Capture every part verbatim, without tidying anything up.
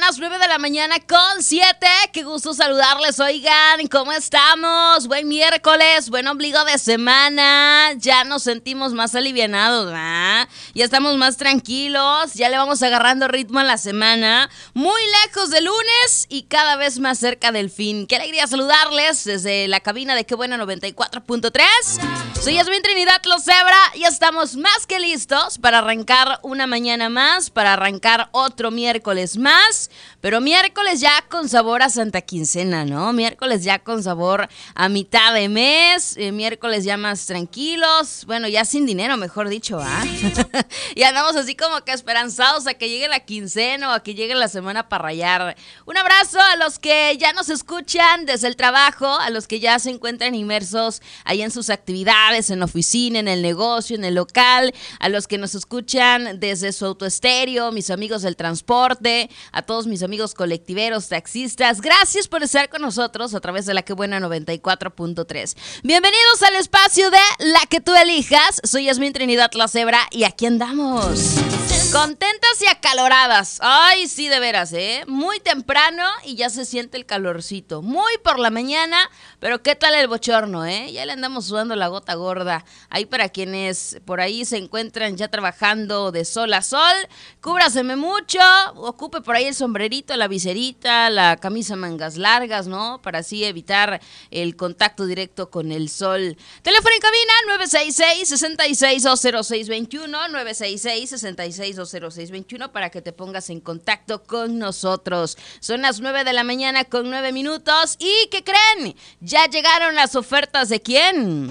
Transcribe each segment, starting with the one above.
las nueve de la mañana con siete. Qué gusto saludarles, oigan, ¿cómo estamos? Buen miércoles, buen ombligo de semana. Ya nos sentimos más alivianados, ¿verdad? Ya estamos más tranquilos, ya le vamos agarrando ritmo a la semana. Muy lejos del lunes y cada vez más cerca del fin. Qué alegría saludarles desde la cabina de Qué Buena noventa y cuatro punto tres. Soy Yasmín Trinidad Lozebra y estamos más que listos para arrancar una mañana más, para arrancar otro miércoles más, pero miércoles ya con sabor a Santa Quincena, ¿no? Miércoles ya con sabor a mitad de mes, eh, miércoles ya más tranquilos, bueno, ya sin dinero, mejor dicho, ¿ah? Y andamos así como que esperanzados a que llegue la quincena o a que llegue la semana para rayar. Un abrazo a los que ya nos escuchan desde el trabajo, a los que ya se encuentran inmersos ahí en sus actividades, en la oficina, en el negocio, en el local, a los que nos escuchan desde su autoestéreo, mis amigos del transporte, a todos mis amigos colectiveros, taxistas. Gracias por estar con nosotros a través de la Qué Buena noventa y cuatro punto tres. Bienvenidos al espacio de La Que Tú Elijas. Soy Yasmín Trinidad Lozebra y aquí andamos. Contentas y acaloradas. Ay, sí, de veras, ¿eh? Muy temprano y ya se siente el calorcito. Muy por la mañana, pero ¿qué tal el bochorno, eh? Ya le andamos sudando la gota gorda. Ahí para quienes por ahí se encuentran ya trabajando de sol a sol, cúbraseme mucho, ocupe por ahí el sombrerito, la viserita, la camisa mangas largas, ¿no? Para así evitar el contacto directo con el sol. Teléfono en cabina nueve seis seis, seis seis dos cero seis dos uno, nueve seis seis, seis seis dos cero seis dos uno para que te pongas en contacto con nosotros. Son las nueve de la mañana con nueve minutos y ¿qué creen? Ya llegaron las ofertas de ¿quién?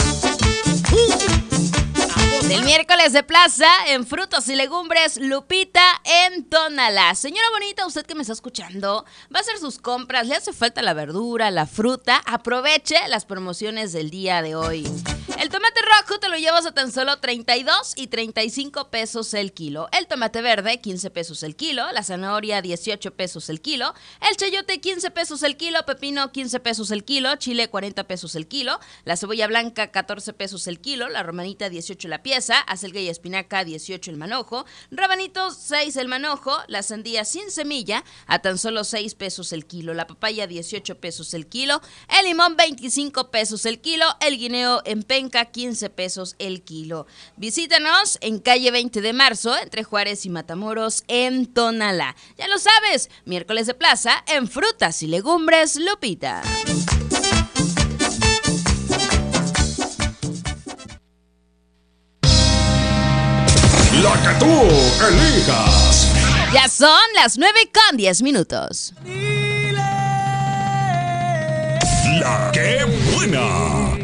Del miércoles de plaza en frutas y legumbres Lupita en Tonalá. Señora bonita, usted que me está escuchando, va a hacer sus compras, le hace falta la verdura, la fruta, aproveche las promociones del día de hoy. El tomate rojo te lo llevas a tan solo treinta y dos y treinta y cinco pesos el kilo. El tomate verde, quince pesos el kilo. La zanahoria, dieciocho pesos el kilo. El chayote, quince pesos el kilo. Pepino, quince pesos el kilo. Chile, cuarenta pesos el kilo. La cebolla blanca, catorce pesos el kilo. La romanita, dieciocho la pieza. Acelga y espinaca, dieciocho el manojo. Rabanitos, seis el manojo. La sandía sin semilla, a tan solo seis pesos el kilo. La papaya, dieciocho pesos el kilo. El limón, veinticinco pesos el kilo. El guineo en penca, quince pesos el kilo. Visítanos en calle veinte de marzo, entre Juárez y Matamoros, en Tonalá. Ya lo sabes, miércoles de plaza en frutas y legumbres Lupita. La que tú elijas. Ya son las nueve con diez minutos. La que buena.